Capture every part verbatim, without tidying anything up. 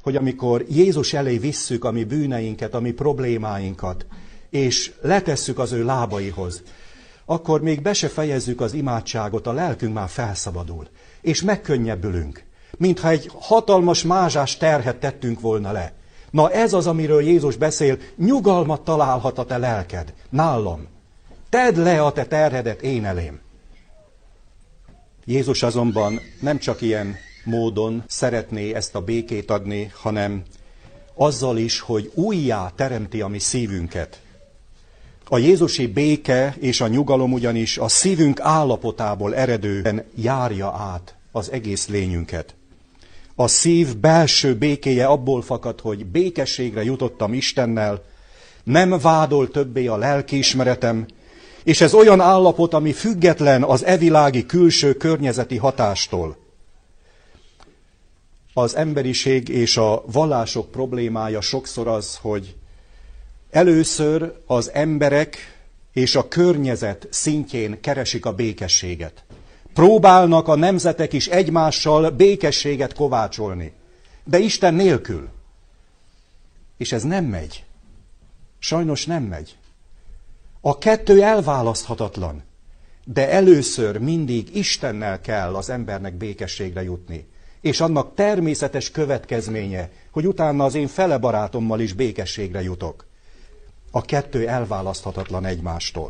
hogy amikor Jézus elé visszük a mi bűneinket, a mi problémáinkat, és letesszük az ő lábaihoz, akkor még be se fejezzük az imádságot, a lelkünk már felszabadul, és megkönnyebbülünk, mintha egy hatalmas mázsás terhet tettünk volna le. Na ez az, amiről Jézus beszél, nyugalmat találhat a te lelked, nálam. Tedd le a te terhedet én elém. Jézus azonban nem csak ilyen módon szeretné ezt a békét adni, hanem azzal is, hogy újjá teremti a mi szívünket. A jézusi béke és a nyugalom ugyanis a szívünk állapotából eredően járja át az egész lényünket. A szív belső békéje abból fakad, hogy békességre jutottam Istennel, nem vádol többé a lelkiismeretem, és ez olyan állapot, ami független az evilági külső környezeti hatástól. Az emberiség és a vallások problémája sokszor az, hogy először az emberek és a környezet szintjén keresik a békességet. Próbálnak a nemzetek is egymással békességet kovácsolni, de Isten nélkül. És ez nem megy. Sajnos nem megy. A kettő elválaszthatatlan, de először mindig Istennel kell az embernek békességre jutni. És annak természetes következménye, hogy utána az én fele barátommal is békességre jutok. A kettő elválaszthatatlan egymástól.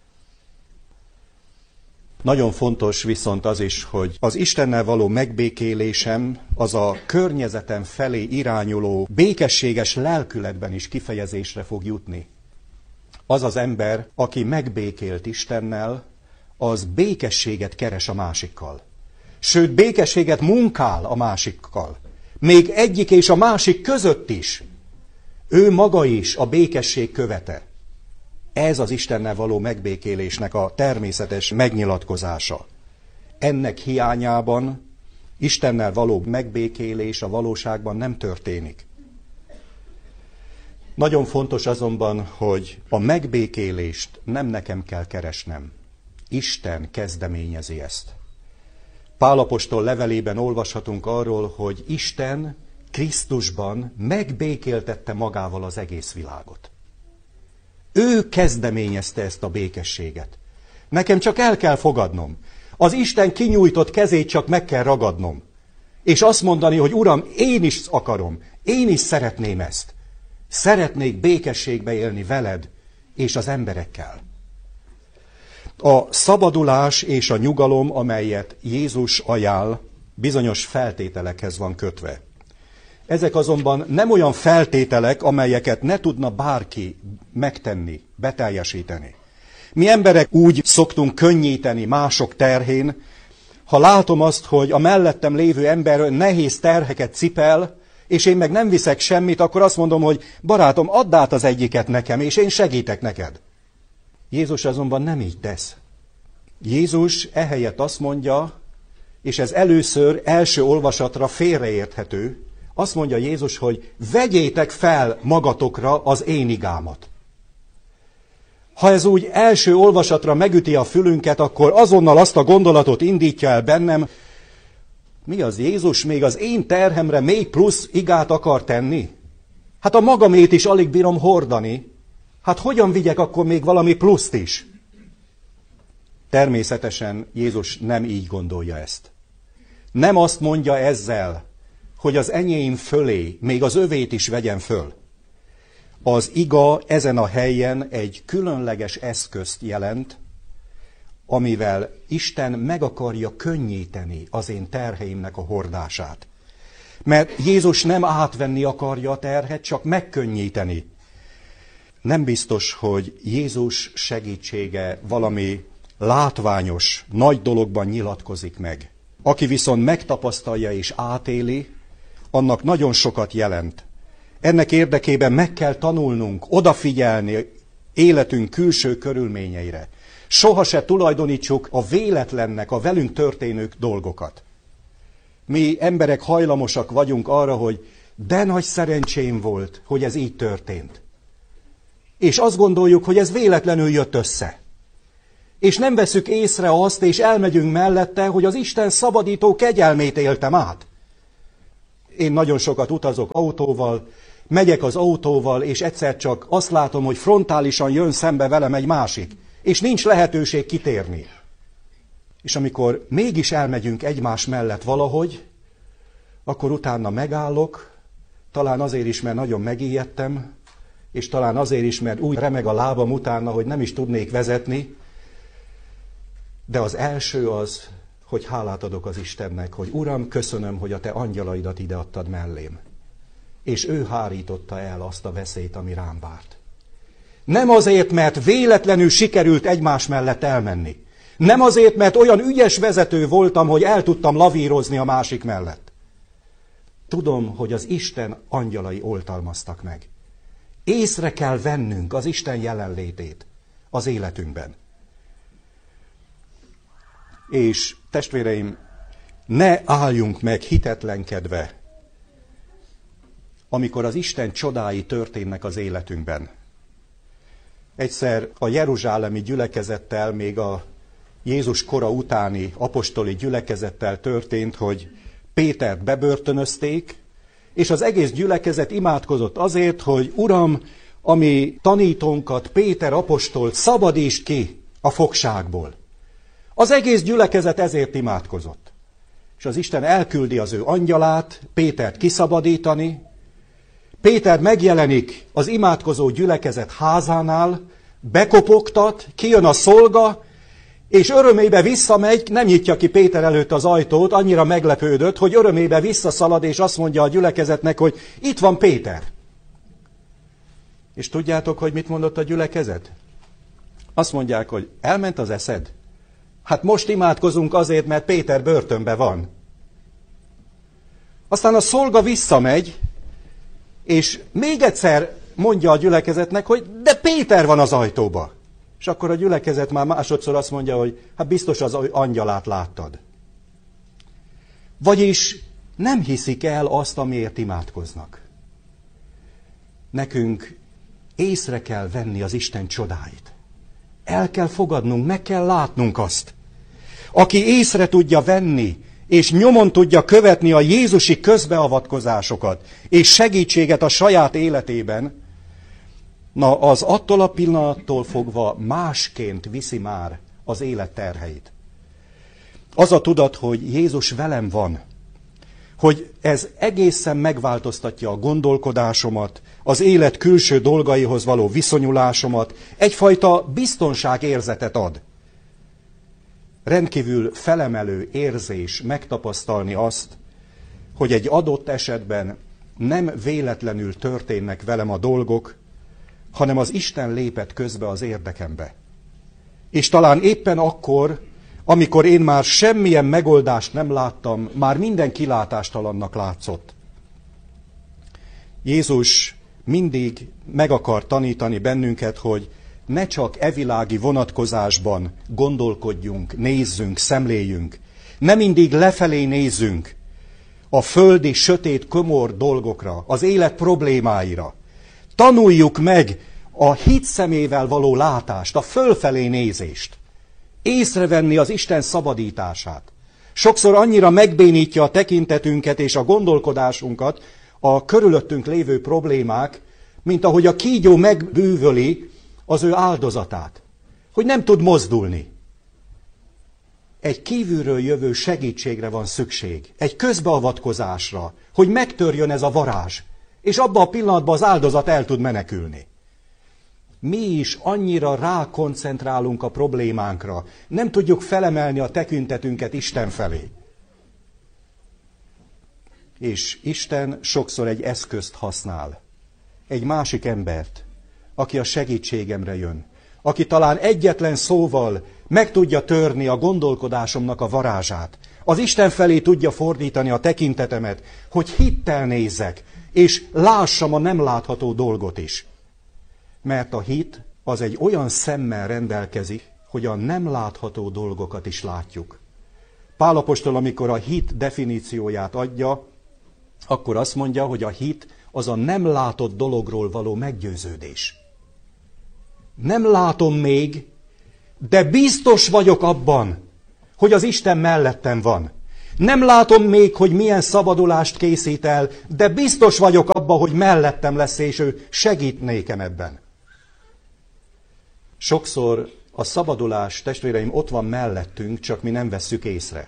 Nagyon fontos viszont az is, hogy az Istennel való megbékélésem az a környezetem felé irányuló békességes lelkületben is kifejezésre fog jutni. Az az ember, aki megbékélt Istennel, az békességet keres a másikkal. Sőt, békességet munkál a másikkal. Még egyik és a másik között is. Ő maga is a békesség követe. Ez az Istennel való megbékélésnek a természetes megnyilatkozása. Ennek hiányában Istennel való megbékélés a valóságban nem történik. Nagyon fontos azonban, hogy a megbékélést nem nekem kell keresnem. Isten kezdeményezi ezt. Pál apostol levelében olvashatunk arról, hogy Isten Krisztusban megbékéltette magával az egész világot. Ő kezdeményezte ezt a békességet. Nekem csak el kell fogadnom. Az Isten kinyújtott kezét csak meg kell ragadnom. És azt mondani, hogy Uram, én is akarom, én is szeretném ezt. Szeretnék békességbe élni veled és az emberekkel. A szabadulás és a nyugalom, amelyet Jézus ajánl, bizonyos feltételekhez van kötve. Ezek azonban nem olyan feltételek, amelyeket ne tudna bárki megtenni, beteljesíteni. Mi emberek úgy szoktunk könnyíteni mások terhén, ha látom azt, hogy a mellettem lévő ember nehéz terheket cipel, és én meg nem viszek semmit, akkor azt mondom, hogy barátom, add át az egyiket nekem, és én segítek neked. Jézus azonban nem így tesz. Jézus ehelyett azt mondja, és ez először első olvasatra félreérthető, azt mondja Jézus, hogy vegyétek fel magatokra az én igámat. Ha ez úgy első olvasatra megüti a fülünket, akkor azonnal azt a gondolatot indítja el bennem, mi az Jézus még az én terhemre még plusz igát akar tenni? Hát a magamét is alig bírom hordani. Hát hogyan vigyek akkor még valami pluszt is? Természetesen Jézus nem így gondolja ezt. Nem azt mondja ezzel, hogy az enyém fölé még az övét is vegyen föl. Az iga ezen a helyen egy különleges eszközt jelent, amivel Isten meg akarja könnyíteni az én terheimnek a hordását. Mert Jézus nem átvenni akarja a terhet, csak megkönnyíteni. Nem biztos, hogy Jézus segítsége valami látványos, nagy dologban nyilatkozik meg. Aki viszont megtapasztalja és átéli, annak nagyon sokat jelent. Ennek érdekében meg kell tanulnunk, odafigyelni életünk külső körülményeire. Soha se tulajdonítsuk a véletlennek, a velünk történő dolgokat. Mi emberek hajlamosak vagyunk arra, hogy de nagy szerencsém volt, hogy ez így történt. És azt gondoljuk, hogy ez véletlenül jött össze. És nem veszük észre azt, és elmegyünk mellette, hogy az Isten szabadító kegyelmét éltem át. Én nagyon sokat utazok autóval, megyek az autóval, és egyszer csak azt látom, hogy frontálisan jön szembe velem egy másik, és nincs lehetőség kitérni. És amikor mégis elmegyünk egymás mellett valahogy, akkor utána megállok, talán azért is, mert nagyon megijedtem, és talán azért is, mert úgy remeg a lábam utána, hogy nem is tudnék vezetni, de az első az, hogy hálát adok az Istennek, hogy Uram, köszönöm, hogy a te angyalaidat ideadtad mellém. És ő hárította el azt a veszélyt, ami rám várt. Nem azért, mert véletlenül sikerült egymás mellett elmenni. Nem azért, mert olyan ügyes vezető voltam, hogy el tudtam lavírozni a másik mellett. Tudom, hogy az Isten angyalai oltalmaztak meg. Észre kell vennünk az Isten jelenlétét az életünkben. És testvéreim, ne álljunk meg hitetlenkedve, amikor az Isten csodái történnek az életünkben. Egyszer a jeruzsálemi gyülekezettel, még a Jézus kora utáni apostoli gyülekezettel történt, hogy Pétert bebörtönözték, és az egész gyülekezet imádkozott azért, hogy Uram, ami tanítónkat, Péter apostolt, szabadítsd ki a fogságból. Az egész gyülekezet ezért imádkozott. És az Isten elküldi az ő angyalát, Pétert kiszabadítani. Péter megjelenik az imádkozó gyülekezet házánál, bekopogtat, kijön a szolga, és örömébe visszamegy, nem nyitja ki Péter előtt az ajtót, annyira meglepődött, hogy örömébe visszaszalad, és azt mondja a gyülekezetnek, hogy itt van Péter. És tudjátok, hogy mit mondott a gyülekezet? Azt mondják, hogy elment az eszed? Hát most imádkozunk azért, mert Péter börtönben van. Aztán a szolga visszamegy, és még egyszer mondja a gyülekezetnek, hogy de Péter van az ajtóba. És akkor a gyülekezet már másodszor azt mondja, hogy hát biztos az angyalát láttad. Vagyis nem hiszik el azt, amiért imádkoznak. Nekünk észre kell venni az Isten csodáit. El kell fogadnunk, meg kell látnunk azt. Aki észre tudja venni, és nyomon tudja követni a jézusi közbeavatkozásokat, és segítséget a saját életében, na az attól a pillanattól fogva másként viszi már az élet terheit. Az a tudat, hogy Jézus velem van, hogy ez egészen megváltoztatja a gondolkodásomat, az élet külső dolgaihoz való viszonyulásomat, egyfajta biztonságérzetet ad. Rendkívül felemelő érzés megtapasztalni azt, hogy egy adott esetben nem véletlenül történnek velem a dolgok, hanem az Isten lépett közbe az érdekembe. És talán éppen akkor, amikor én már semmilyen megoldást nem láttam, már minden kilátástalannak látszott. Jézus mindig meg akar tanítani bennünket, hogy ne csak evilági vonatkozásban gondolkodjunk, nézzünk, szemléljünk. Ne mindig lefelé nézzünk a földi, sötét, komor dolgokra, az élet problémáira. Tanuljuk meg a hit szemével való látást, a fölfelé nézést. Észrevenni az Isten szabadítását. Sokszor annyira megbénítja a tekintetünket és a gondolkodásunkat a körülöttünk lévő problémák, mint ahogy a kígyó megbűvöli az ő áldozatát, hogy nem tud mozdulni. Egy kívülről jövő segítségre van szükség, egy közbeavatkozásra, hogy megtörjön ez a varázs, és abban a pillanatban az áldozat el tud menekülni. Mi is annyira rákoncentrálunk a problémánkra, nem tudjuk felemelni a tekintetünket Isten felé. És Isten sokszor egy eszközt használ, egy másik embert, aki a segítségemre jön, aki talán egyetlen szóval meg tudja törni a gondolkodásomnak a varázsát, az Isten felé tudja fordítani a tekintetemet, hogy hittel nézzek, és lássam a nem látható dolgot is. Mert a hit az egy olyan szemmel rendelkezik, hogy a nem látható dolgokat is látjuk. Pál apostol, amikor a hit definícióját adja, akkor azt mondja, hogy a hit az a nem látott dologról való meggyőződés. Nem látom még, de biztos vagyok abban, hogy az Isten mellettem van. Nem látom még, hogy milyen szabadulást készít el, de biztos vagyok abban, hogy mellettem lesz, és ő segít nékem ebben. Sokszor a szabadulás, testvéreim, ott van mellettünk, csak mi nem vesszük észre.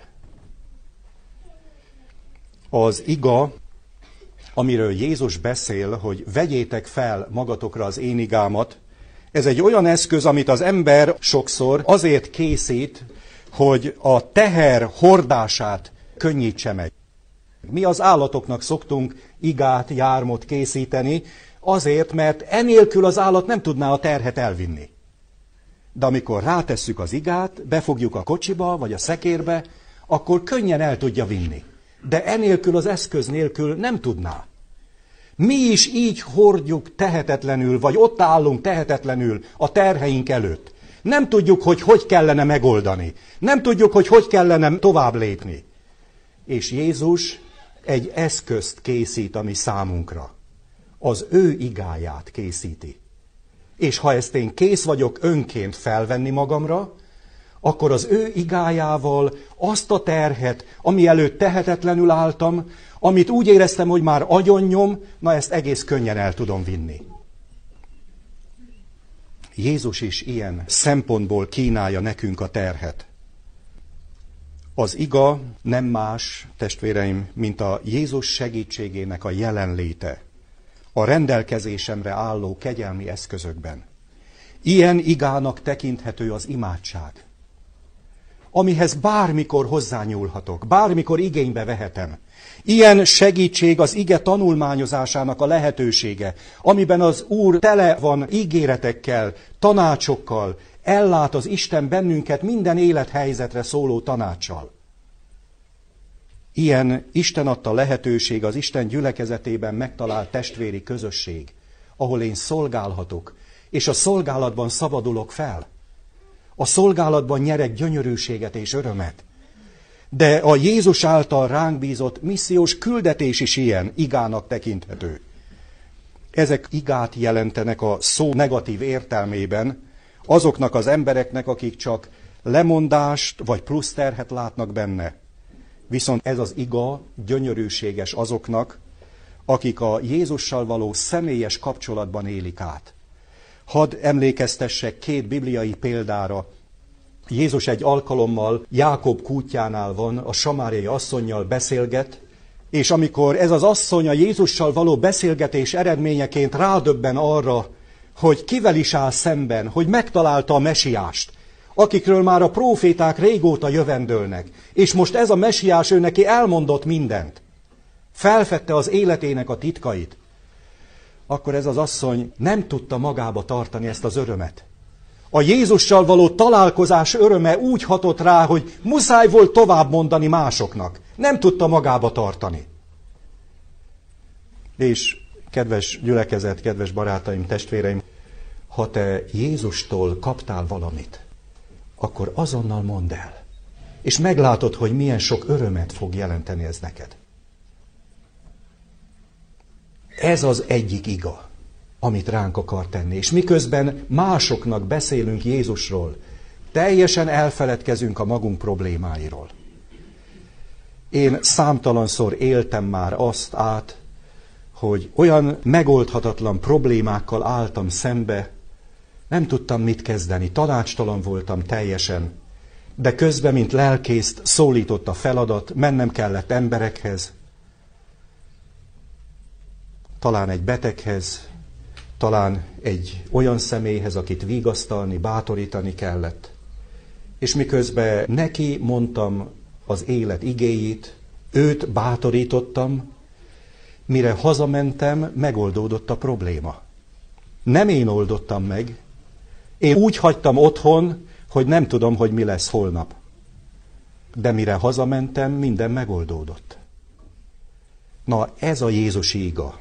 Az iga, amiről Jézus beszél, hogy vegyétek fel magatokra az én igámat, ez egy olyan eszköz, amit az ember sokszor azért készít, hogy a teher hordását könnyítse meg. Mi az állatoknak szoktunk igát, jármot készíteni, azért, mert enélkül az állat nem tudná a terhet elvinni. De amikor rátesszük az igát, befogjuk a kocsiba, vagy a szekérbe, akkor könnyen el tudja vinni. De enélkül, az eszköz nélkül nem tudná. Mi is így hordjuk tehetetlenül, vagy ott állunk tehetetlenül a terheink előtt. Nem tudjuk, hogy hogy kellene megoldani. Nem tudjuk, hogy hogy kellene tovább lépni. És Jézus egy eszközt készít a mi számunkra. Az ő igáját készíti. És ha ezt én kész vagyok önként felvenni magamra, akkor az ő igájával azt a terhet, ami előtt tehetetlenül álltam, amit úgy éreztem, hogy már agyonnyom, na ezt egész könnyen el tudom vinni. Jézus is ilyen szempontból kínálja nekünk a terhet. Az iga nem más, testvéreim, mint a Jézus segítségének a jelenléte a rendelkezésemre álló kegyelmi eszközökben. Ilyen igának tekinthető az imádság, amihez bármikor hozzányúlhatok, bármikor igénybe vehetem. Ilyen segítség az ige tanulmányozásának a lehetősége, amiben az Úr tele van ígéretekkel, tanácsokkal, ellát az Isten bennünket minden élethelyzetre szóló tanácssal. Ilyen Isten adta lehetőség az Isten gyülekezetében megtalált testvéri közösség, ahol én szolgálhatok, és a szolgálatban szabadulok fel. A szolgálatban nyerek gyönyörűséget és örömet. De a Jézus által ránk bízott missziós küldetés is ilyen igának tekinthető. Ezek igát jelentenek a szó negatív értelmében azoknak az embereknek, akik csak lemondást vagy plusz terhet látnak benne. Viszont ez az iga gyönyörűséges azoknak, akik a Jézussal való személyes kapcsolatban élik át. Hadd emlékeztessek két bibliai példára. Jézus egy alkalommal Jákob kútjánál van, a samáriai asszonnyal beszélget, és amikor ez az asszony a Jézussal való beszélgetés eredményeként rádöbben arra, hogy kivel is áll szemben, hogy megtalálta a mesiást, akikről már a próféták régóta jövendölnek, és most ez a mesiás ő neki elmondott mindent, felfedte az életének a titkait, akkor ez az asszony nem tudta magába tartani ezt az örömet. A Jézussal való találkozás öröme úgy hatott rá, hogy muszáj volt tovább mondani másoknak. Nem tudta magába tartani. És kedves gyülekezet, kedves barátaim, testvéreim, ha te Jézustól kaptál valamit, akkor azonnal mondd el. És meglátod, hogy milyen sok örömet fog jelenteni ez neked. Ez az egyik iga, amit ránk akar tenni. És miközben másoknak beszélünk Jézusról, teljesen elfeledkezünk a magunk problémáiról. Én számtalanszor éltem már azt át, hogy olyan megoldhatatlan problémákkal álltam szembe, nem tudtam mit kezdeni, tanácstalan voltam teljesen, de közben, mint lelkészt szólított a feladat, mennem kellett emberekhez, talán egy beteghez, talán egy olyan személyhez, akit vigasztalni, bátorítani kellett. És miközben neki mondtam az élet igéjét, őt bátorítottam, mire hazamentem, megoldódott a probléma. Nem én oldottam meg, én úgy hagytam otthon, hogy nem tudom, hogy mi lesz holnap. De mire hazamentem, minden megoldódott. Na, ez a Jézusi iga.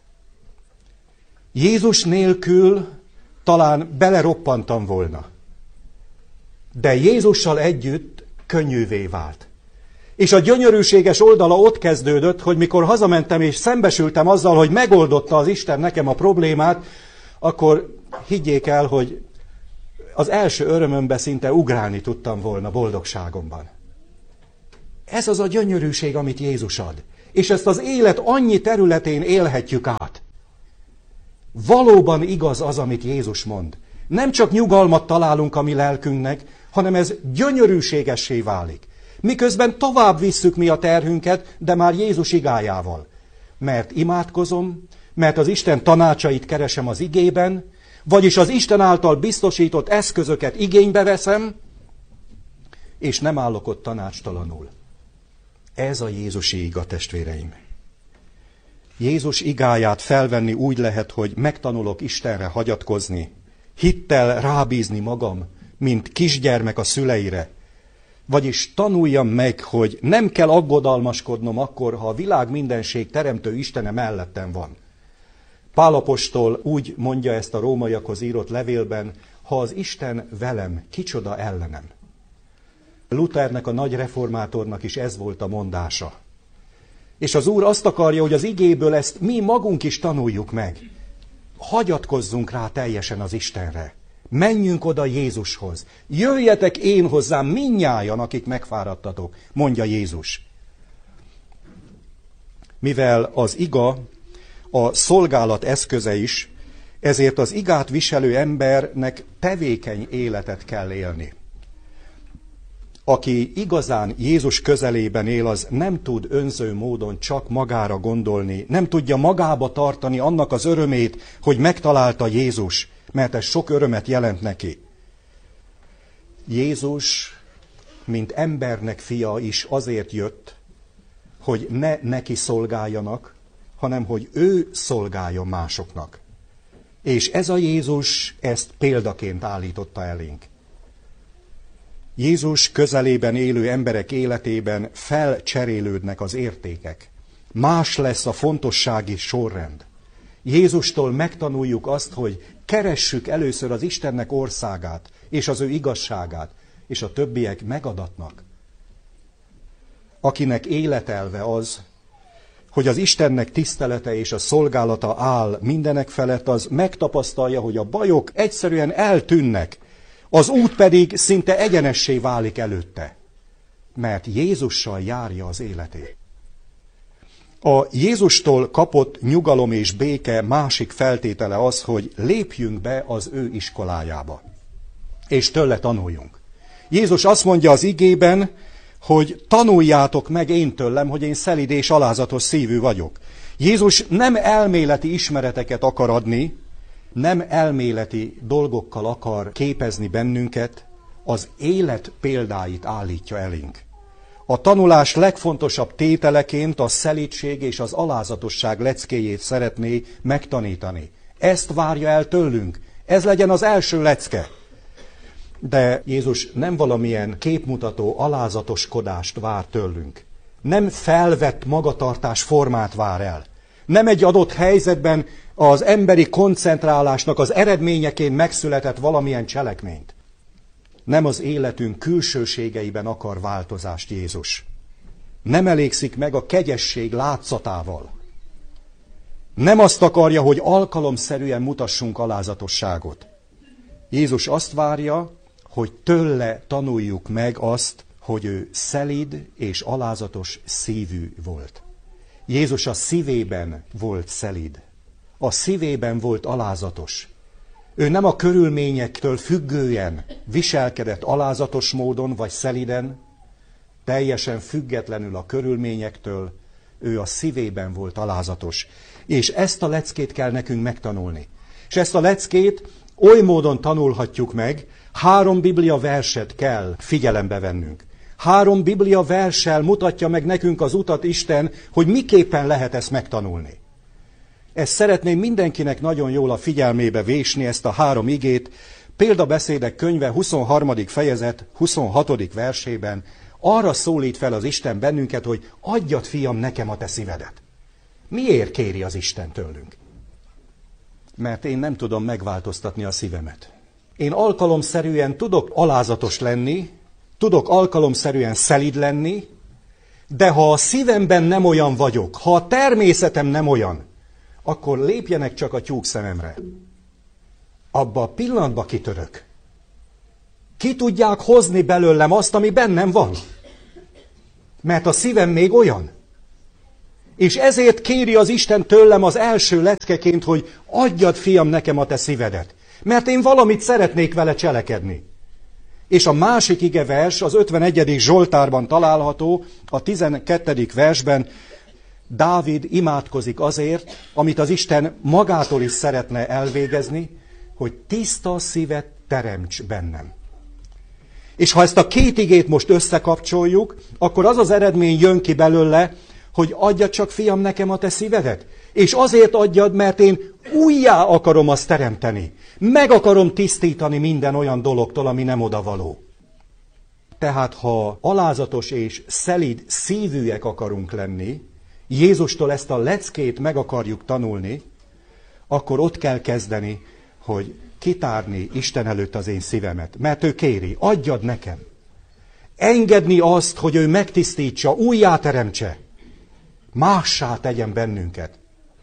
Jézus nélkül talán beleroppantam volna. De Jézussal együtt könnyűvé vált. És a gyönyörűséges oldala ott kezdődött, hogy mikor hazamentem és szembesültem azzal, hogy megoldotta az Isten nekem a problémát, akkor higgyék el, hogy az első örömömbe szinte ugrálni tudtam volna boldogságomban. Ez az a gyönyörűség, amit Jézus ad. És ezt az élet annyi területén élhetjük át. Valóban igaz az, amit Jézus mond. Nem csak nyugalmat találunk a mi lelkünknek, hanem ez gyönyörűségessé válik. Miközben tovább visszük mi a terhünket, de már Jézus igájával. Mert imádkozom, mert az Isten tanácsait keresem az igében, vagyis az Isten által biztosított eszközöket igénybe veszem, és nem állok ott tanácstalanul. Ez a Jézusi iga, testvéreim. Jézus igáját felvenni úgy lehet, hogy megtanulok Istenre hagyatkozni, hittel rábízni magam, mint kisgyermek a szüleire. Vagyis tanuljam meg, hogy nem kell aggodalmaskodnom akkor, ha a világ mindenség teremtő Istene mellettem van. Pál apostol úgy mondja ezt a rómaiakhoz írott levélben, ha az Isten velem, kicsoda ellenem. Luthernek, a nagy reformátornak is ez volt a mondása. És az Úr azt akarja, hogy az igéből ezt mi magunk is tanuljuk meg. Hagyatkozzunk rá teljesen az Istenre. Menjünk oda Jézushoz. Jöjjetek én hozzám mindnyájan, akik megfáradtatok, mondja Jézus. Mivel az iga a szolgálat eszköze is, ezért az igát viselő embernek tevékeny életet kell élni. Aki igazán Jézus közelében él, az nem tud önző módon csak magára gondolni, nem tudja magába tartani annak az örömét, hogy megtalálta Jézus, mert ez sok örömet jelent neki. Jézus, mint embernek fia is azért jött, hogy ne neki szolgáljanak, hanem hogy ő szolgáljon másoknak. És ez a Jézus ezt példaként állította elénk. Jézus közelében élő emberek életében felcserélődnek az értékek. Más lesz a fontossági sorrend. Jézustól megtanuljuk azt, hogy keressük először az Istennek országát, és az ő igazságát, és a többiek megadatnak. Akinek életelve az, hogy az Istennek tisztelete és a szolgálata áll mindenek felett, az megtapasztalja, hogy a bajok egyszerűen eltűnnek, az út pedig szinte egyenessé válik előtte, mert Jézussal járja az életét. A Jézustól kapott nyugalom és béke másik feltétele az, hogy lépjünk be az ő iskolájába, és tőle tanuljunk. Jézus azt mondja az igében, hogy tanuljátok meg én tőlem, hogy én szelíd és alázatos szívű vagyok. Jézus nem elméleti ismereteket akar adni, nem elméleti dolgokkal akar képezni bennünket, az élet példáit állítja elénk. A tanulás legfontosabb tételeként a szelídség és az alázatosság leckéjét szeretné megtanítani. Ezt várja el tőlünk. Ez legyen az első lecke. De Jézus nem valamilyen képmutató alázatoskodást vár tőlünk. Nem felvett magatartás formát vár el. Nem egy adott helyzetben az emberi koncentrálásnak az eredményeként megszületett valamilyen cselekményt. Nem az életünk külsőségeiben akar változást Jézus. Nem elégszik meg a kegyesség látszatával. Nem azt akarja, hogy alkalomszerűen mutassunk alázatosságot. Jézus azt várja, hogy tőle tanuljuk meg azt, hogy ő szelíd és alázatos szívű volt. Jézus a szívében volt szelíd. A szívében volt alázatos. Ő nem a körülményektől függően viselkedett alázatos módon vagy szeliden, teljesen függetlenül a körülményektől, ő a szívében volt alázatos. És ezt a leckét kell nekünk megtanulni. És ezt a leckét oly módon tanulhatjuk meg, három biblia verset kell figyelembe vennünk. Három biblia verssel mutatja meg nekünk az utat Isten, hogy miképpen lehet ezt megtanulni. Ezt szeretném mindenkinek nagyon jól a figyelmébe vésni, ezt a három igét. Példabeszédek könyve huszonharmadik fejezet huszonhatodik versében arra szólít fel az Isten bennünket, hogy adjad, fiam, nekem a te szívedet. Miért kéri az Isten tőlünk? Mert én nem tudom megváltoztatni a szívemet. Én alkalomszerűen tudok alázatos lenni, tudok alkalomszerűen szelíd lenni, de ha a szívemben nem olyan vagyok, ha a természetem nem olyan, akkor lépjenek csak a tyúk szememre. Abba a pillanatba kitörök. Ki tudják hozni belőlem azt, ami bennem van? Mert a szívem még olyan. És ezért kéri az Isten tőlem az első leckeként, hogy adjad, fiam, nekem a te szívedet. Mert én valamit szeretnék vele cselekedni. És a másik igevers az ötvenegyedik Zsoltárban található, a tizenkettedik versben Dávid imádkozik azért, amit az Isten magától is szeretne elvégezni, hogy tiszta szívet teremts bennem. És ha ezt a két igét most összekapcsoljuk, akkor az az eredmény jön ki belőle, hogy adjad csak, fiam, nekem a te szívedet. És azért adjad, mert én újjá akarom azt teremteni. Meg akarom tisztítani minden olyan dologtól, ami nem odavaló. Tehát ha alázatos és szelíd szívűek akarunk lenni, Jézustól ezt a leckét meg akarjuk tanulni, akkor ott kell kezdeni, hogy kitárni Isten előtt az én szívemet. Mert ő kéri, adjad nekem. Engedni azt, hogy ő megtisztítsa, újjáteremtse. Mássá tegyen bennünket.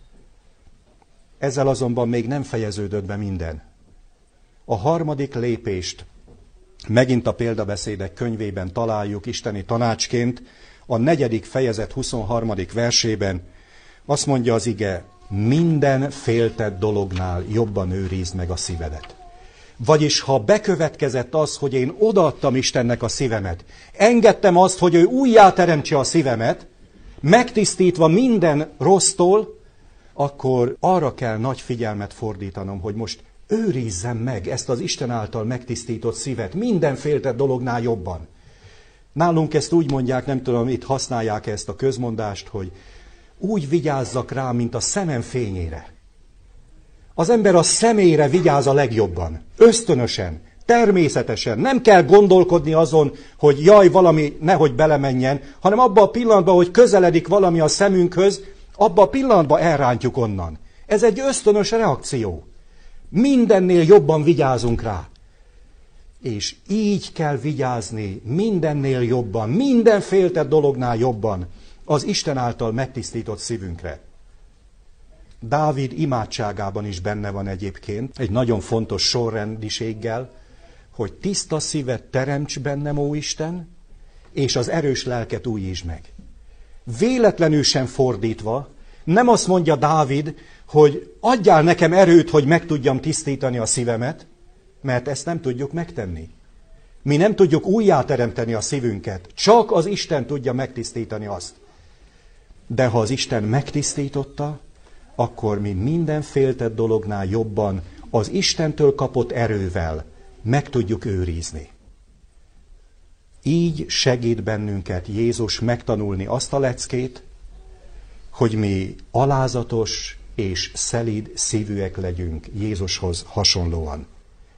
Ezzel azonban még nem fejeződött be minden. A harmadik lépést megint a példabeszédek könyvében találjuk isteni tanácsként, a negyedik fejezet huszonharmadik versében. Azt mondja az ige, minden féltett dolognál jobban őrizd meg a szívedet. Vagyis ha bekövetkezett az, hogy én odaadtam Istennek a szívemet, engedtem azt, hogy ő újjáteremtse a szívemet, megtisztítva minden rossztól, akkor arra kell nagy figyelmet fordítanom, hogy most őrizzem meg ezt az Isten által megtisztított szívet minden féltett dolognál jobban. Nálunk ezt úgy mondják, nem tudom, itt használják ezt a közmondást, hogy úgy vigyázzak rá, mint a szemem fényére. Az ember a szemére vigyáz a legjobban, ösztönösen, természetesen. Nem kell gondolkodni azon, hogy jaj, valami nehogy belemenjen, hanem abban a pillanatban, hogy közeledik valami a szemünkhöz, abban a pillanatban elrántjuk onnan. Ez egy ösztönös reakció. Mindennél jobban vigyázunk rá. És így kell vigyázni mindennél jobban, minden féltett dolognál jobban az Isten által megtisztított szívünkre. Dávid imádságában is benne van egyébként egy nagyon fontos sorrendiséggel, hogy tiszta szívet teremts bennem, ó Isten, és az erős lelket újítsd meg. Véletlenül sem fordítva, nem azt mondja Dávid, hogy adjál nekem erőt, hogy meg tudjam tisztítani a szívemet, mert ezt nem tudjuk megtenni. Mi nem tudjuk újjáteremteni a szívünket, csak az Isten tudja megtisztítani azt. De ha az Isten megtisztította, akkor mi minden féltett dolognál jobban az Istentől kapott erővel meg tudjuk őrizni. Így segít bennünket Jézus megtanulni azt a leckét, hogy mi alázatos és szelíd szívűek legyünk Jézushoz hasonlóan.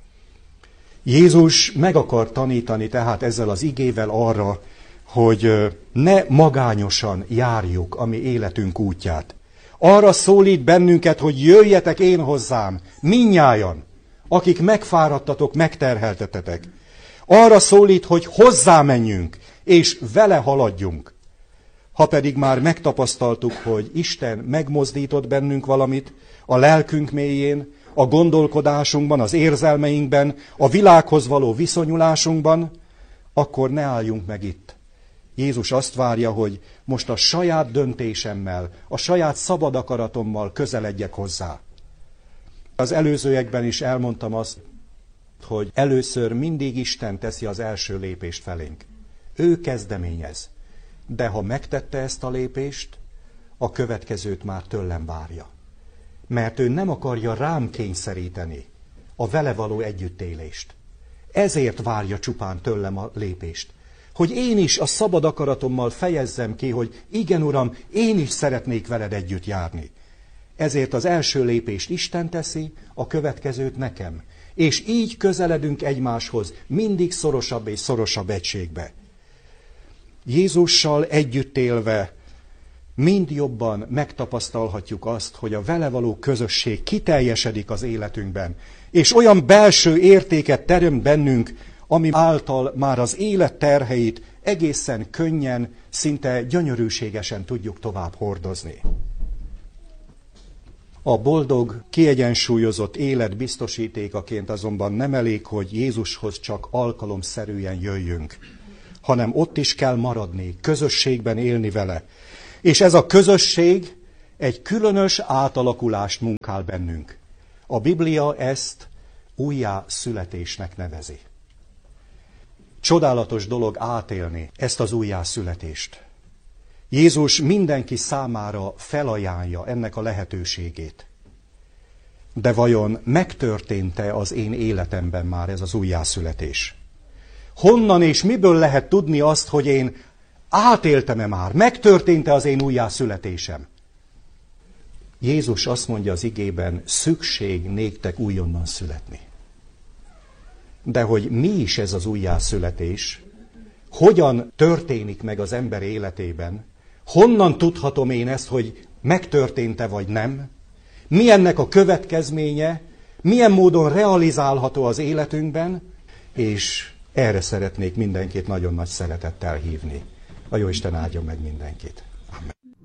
Jézus meg akar tanítani tehát ezzel az igével arra, hogy ne magányosan járjuk a mi életünk útját. Arra szólít bennünket, hogy jöjjetek én hozzám, mindnyájan, akik megfáradtatok, megterheltetetek. Arra szólít, hogy hozzá menjünk, és vele haladjunk. Ha pedig már megtapasztaltuk, hogy Isten megmozdított bennünk valamit, a lelkünk mélyén, a gondolkodásunkban, az érzelmeinkben, a világhoz való viszonyulásunkban, akkor ne álljunk meg itt. Jézus azt várja, hogy most a saját döntésemmel, a saját szabad akaratommal közeledjek hozzá. Az előzőekben is elmondtam azt, hogy először mindig Isten teszi az első lépést felénk. Ő kezdeményez. De ha megtette ezt a lépést, a következőt már tőlem várja. Mert ő nem akarja rám kényszeríteni a vele való együttélést. Ezért várja csupán tőlem a lépést. Hogy én is a szabad akaratommal fejezzem ki, hogy igen, Uram, én is szeretnék veled együtt járni. Ezért az első lépést Isten teszi, a következőt nekem. És így közeledünk egymáshoz, mindig szorosabb és szorosabb egységbe. Jézussal együtt élve mind jobban megtapasztalhatjuk azt, hogy a vele való közösség kiteljesedik az életünkben, és olyan belső értéket teremt bennünk, ami által már az élet terheit egészen könnyen, szinte gyönyörűségesen tudjuk tovább hordozni. A boldog, kiegyensúlyozott élet biztosítékaként azonban nem elég, hogy Jézushoz csak alkalomszerűen jöjjünk, hanem ott is kell maradni, közösségben élni vele. És ez a közösség egy különös átalakulást munkál bennünk. A Biblia ezt újjászületésnek nevezi. Csodálatos dolog átélni ezt az újjászületést. Jézus mindenki számára felajánlja ennek a lehetőségét. De vajon megtörtént-e az én életemben már ez az újjászületés? Honnan és miből lehet tudni azt, hogy én átéltem-e már? Megtörtént-e az én újjászületésem? Jézus azt mondja az igében, szükség néktek újonnan születni. De hogy mi is ez az újjászületés, hogyan történik meg az ember életében, honnan tudhatom én ezt, hogy megtörtént-e vagy nem, mi ennek a következménye, milyen módon realizálható az életünkben, és erre szeretnék mindenkit nagyon nagy szeretettel hívni. A Jóisten áldjon meg mindenkit.